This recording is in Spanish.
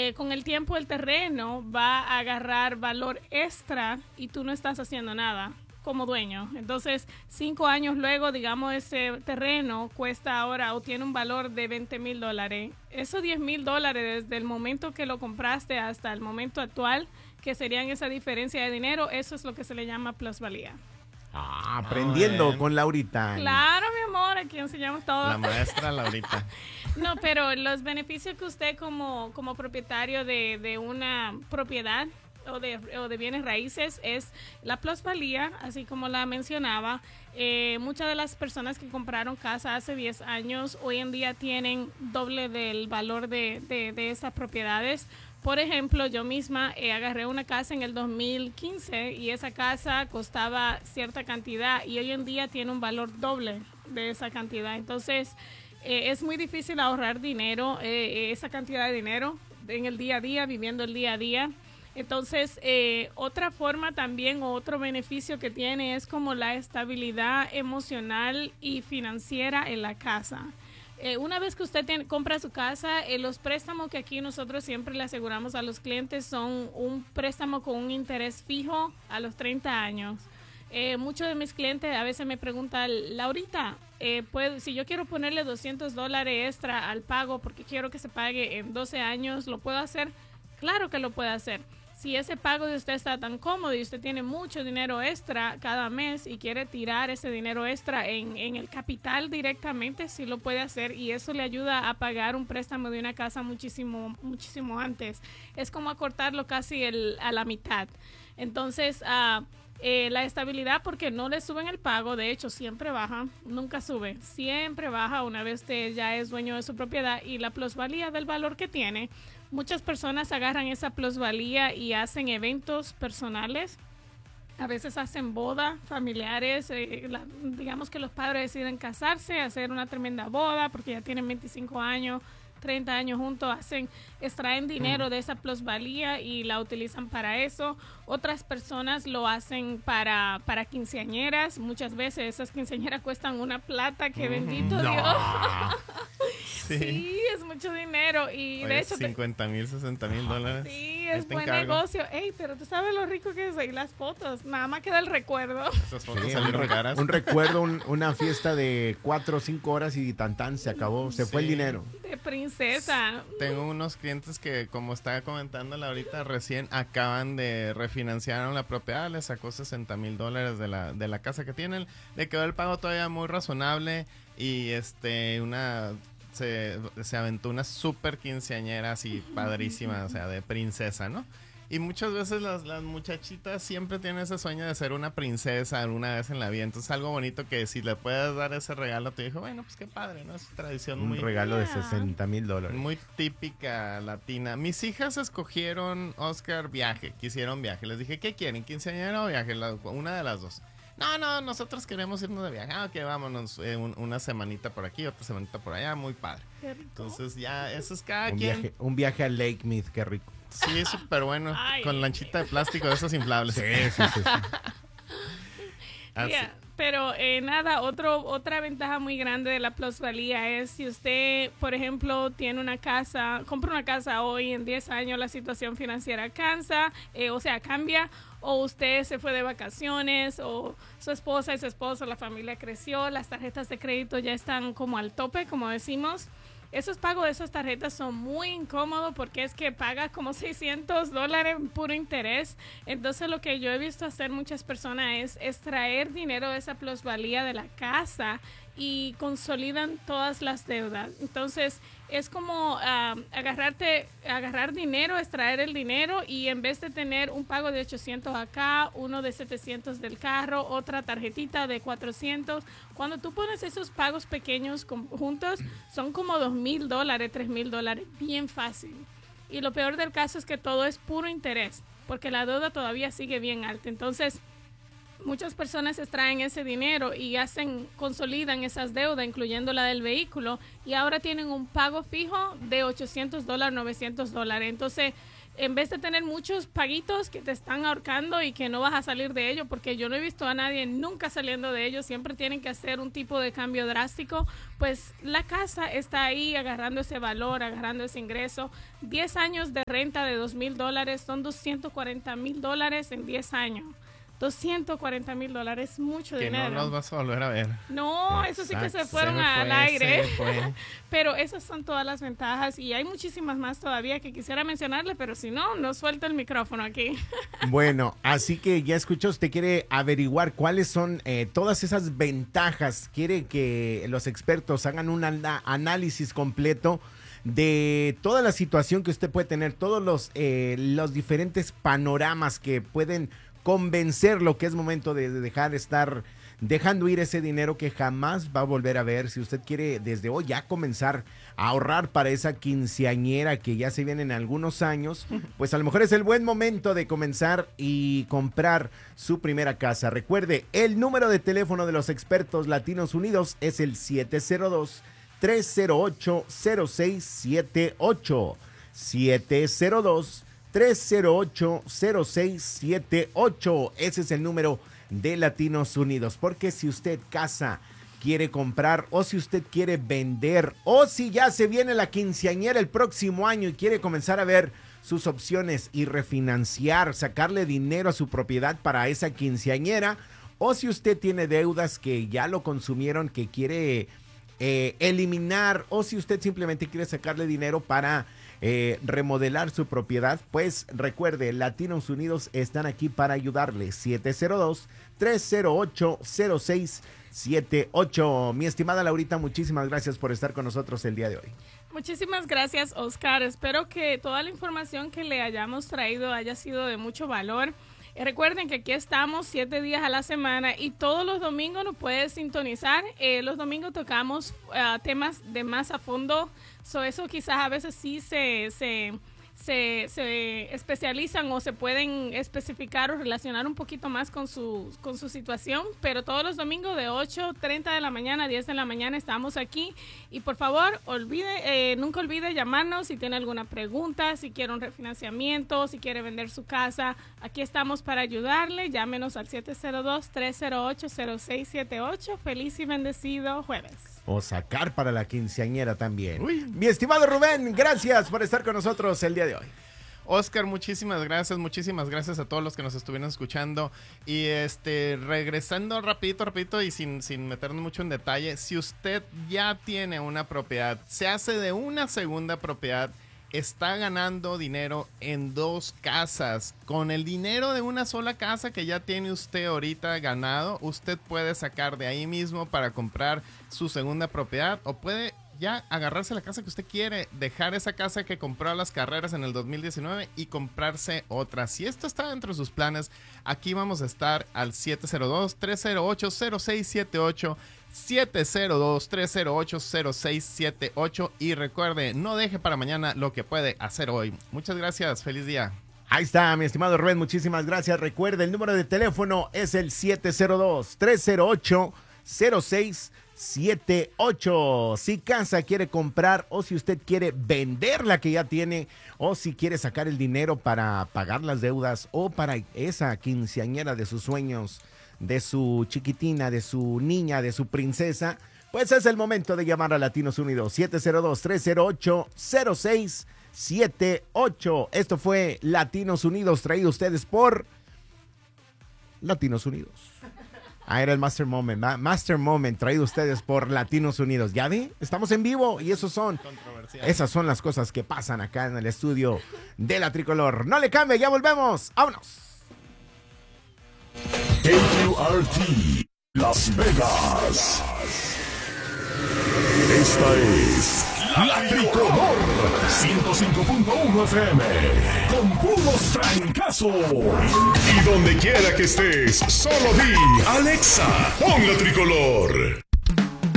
con el tiempo el terreno va a agarrar valor extra y tú no estás haciendo nada como dueño. Entonces, 5 años luego, digamos, ese terreno cuesta ahora o tiene un valor de $20,000. Esos $10,000 desde el momento que lo compraste hasta el momento actual, que serían esa diferencia de dinero, eso es lo que se le llama plusvalía. Aprendiendo con Laurita. Claro, mi amor, aquí enseñamos todo. La maestra Laurita. No, pero los beneficios que usted como propietario de una propiedad o de bienes raíces es la plusvalía, así como la mencionaba. Muchas de las personas que compraron casa hace 10 años hoy en día tienen doble del valor de esas propiedades. Por ejemplo, yo misma agarré una casa en el 2015 y esa casa costaba cierta cantidad y hoy en día tiene un valor doble de esa cantidad. Entonces, es muy difícil ahorrar dinero, esa cantidad de dinero en el día a día, viviendo el día a día. Entonces, otra forma también o otro beneficio que tiene es como la estabilidad emocional y financiera en la casa. Una vez que usted compra su casa, los préstamos que aquí nosotros siempre le aseguramos a los clientes son un préstamo con un interés fijo a los 30 años. Muchos de mis clientes a veces me preguntan, Laurita, si yo quiero ponerle $200 extra al pago porque quiero que se pague en 12 años, ¿lo puedo hacer? Claro que lo puede hacer. Si ese pago de usted está tan cómodo y usted tiene mucho dinero extra cada mes y quiere tirar ese dinero extra en el capital directamente, sí lo puede hacer y eso le ayuda a pagar un préstamo de una casa muchísimo, muchísimo antes. Es como acortarlo casi a la mitad. Entonces, la estabilidad, porque no le suben el pago, de hecho siempre baja, nunca sube, siempre baja una vez usted ya es dueño de su propiedad, y la plusvalía del valor que tiene. Muchas personas agarran esa plusvalía y hacen eventos personales. A veces hacen bodas familiares. Digamos que los padres deciden casarse, hacer una tremenda boda porque ya tienen 25 años, 30 años juntos, extraen dinero de esa plusvalía y la utilizan para eso. Otras personas lo hacen para quinceañeras. Muchas veces esas quinceañeras cuestan una plata que bendito Dios. Sí, es mucho dinero. Y Oye, de hecho, $50,000, $60,000. sí, es buen negocio. Ey, pero tú sabes lo rico que es ahí las fotos. Nada más queda el recuerdo. Esas fotos salieron caras. Un recuerdo, una fiesta de 4 o 5 horas y tan se acabó. Se fue el dinero. De princesa. Tengo unos clientes que, como estaba comentando ahorita, recién acaban de refinanciar la propiedad, le sacó $60,000 de la casa que tienen, le quedó el pago todavía muy razonable y se aventó una super quinceañera así padrísima, o sea, de princesa, ¿no? Y muchas veces las muchachitas siempre tienen ese sueño de ser una princesa alguna vez en la vida. Entonces, algo bonito que si le puedes dar ese regalo a tu hijo, bueno, pues qué padre, ¿no? Es tradición Un regalo de $60,000. muy típica latina. Mis hijas escogieron, Oscar, quisieron viaje. Les dije, ¿qué quieren? ¿Quinceañera o viaje? Una de las dos. No, nosotros queremos irnos de viaje. Ok, vámonos una semanita por aquí, otra semanita por allá, muy padre. Entonces ya, eso es cada quien. Un viaje a Lake Mead, qué rico. Sí, es súper bueno. Ay. Con lanchita de plástico de esos inflables. Sí. Yeah, pero nada, otra ventaja muy grande de la plusvalía es si usted, por ejemplo, compra una casa hoy, en 10 años la situación financiera cambia, o usted se fue de vacaciones, o su esposa y su esposo, la familia creció, las tarjetas de crédito ya están como al tope, como decimos. Esos pagos de esas tarjetas son muy incómodos porque es que pagas como $600 en puro interés. Entonces, lo que yo he visto hacer muchas personas es extraer dinero de esa plusvalía de la casa y consolidan todas las deudas. Entonces, es como agarrar dinero, extraer el dinero, y en vez de tener un pago de 800 acá, uno de 700 del carro, otra tarjetita de 400, cuando tú pones esos pagos pequeños juntos, son como $2,000, $3,000, bien fácil. Y lo peor del caso es que todo es puro interés, porque la deuda todavía sigue bien alta. Entonces, muchas personas extraen ese dinero y consolidan esas deudas, incluyendo la del vehículo, y ahora tienen un pago fijo de $800, $900. Entonces, en vez de tener muchos paguitos que te están ahorcando y que no vas a salir de ello, porque yo no he visto a nadie nunca saliendo de ello, siempre tienen que hacer un tipo de cambio drástico, pues la casa está ahí agarrando ese valor, agarrando ese ingreso. 10 años de renta de $2,000 son $240,000 en 10 años. $240,000 es mucho que dinero. Que no los vas a volver a ver. No, eso sí que se fueron al aire. Pero esas son todas las ventajas y hay muchísimas más todavía que quisiera mencionarle, pero si no suelto el micrófono aquí. Bueno, así que ya escuchó, usted quiere averiguar cuáles son todas esas ventajas, quiere que los expertos hagan un análisis completo de toda la situación que usted puede tener, todos los diferentes panoramas que pueden convencerlo que es momento de estar dejando ir ese dinero que jamás va a volver a ver. Si usted quiere desde hoy ya comenzar a ahorrar para esa quinceañera que ya se viene en algunos años, pues a lo mejor es el buen momento de comenzar y comprar su primera casa. Recuerde, el número de teléfono de los expertos Latinos Unidos es el 702-308-0678. 702-308-0678. Ese es el número de Latinos Unidos. Porque si usted casa, quiere comprar, o si usted quiere vender, o si ya se viene la quinceañera el próximo año y quiere comenzar a ver sus opciones y refinanciar, sacarle dinero a su propiedad para esa quinceañera, o si usted tiene deudas que ya lo consumieron, que quiere eliminar, o si usted simplemente quiere sacarle dinero para remodelar su propiedad, pues recuerde, Latinos Unidos están aquí para ayudarle. 702-308-0678. Mi estimada Laurita, muchísimas gracias por estar con nosotros el día de hoy. Muchísimas gracias, Oscar. Espero que toda la información que le hayamos traído haya sido de mucho valor. Recuerden que aquí estamos 7 días a la semana y todos los domingos nos puedes sintonizar. Los domingos tocamos temas de más a fondo. Eso quizás a veces sí se especializan o se pueden especificar o relacionar un poquito más con su situación, pero todos los domingos de 8:30 de la mañana a 10 de la mañana estamos aquí. Y por favor, nunca olvide llamarnos si tiene alguna pregunta, si quiere un refinanciamiento, si quiere vender su casa. Aquí estamos para ayudarle. Llámenos al 702-308-0678. Feliz y bendecido jueves. O sacar para la quinceañera también. Uy. Mi estimado Rubén, gracias por estar con nosotros el día de hoy. Oscar, muchísimas gracias a todos los que nos estuvieron escuchando. Y regresando rapidito y sin meternos mucho en detalle, si usted ya tiene una propiedad, se hace de una segunda propiedad, está ganando dinero en 2 casas. Con el dinero de una sola casa que ya tiene usted ahorita ganado, usted puede sacar de ahí mismo para comprar su segunda propiedad, o puede ya agarrarse la casa que usted quiere, dejar esa casa que compró a las carreras en el 2019 y comprarse otra. Si esto está dentro de sus planes, aquí vamos a estar al 702-308-0678. 702-308-0678. Y recuerde, no deje para mañana lo que puede hacer hoy. Muchas gracias, feliz día. Ahí está, mi estimado Rubén, muchísimas gracias. Recuerde, el número de teléfono es el 702-308-0678. Si casa quiere comprar, o si usted quiere vender la que ya tiene, o si quiere sacar el dinero para pagar las deudas, o para esa quinceañera de sus sueños, de su chiquitina, de su niña, de su princesa, pues es el momento de llamar a Latinos Unidos. 702-308-0678. Esto fue Latinos Unidos, traído a ustedes por Latinos Unidos. Era el Master Moment, traído a ustedes por Latinos Unidos. ¿Ya ve? Estamos en vivo y esas son las cosas que pasan acá en el estudio de La Tricolor. No le cambie, ya volvemos. ¡Vámonos! KQRT Las Vegas. Esta es La Tricolor 105.1 FM con puros trancazos. Y donde quiera que estés, solo di Alexa, pon La Tricolor.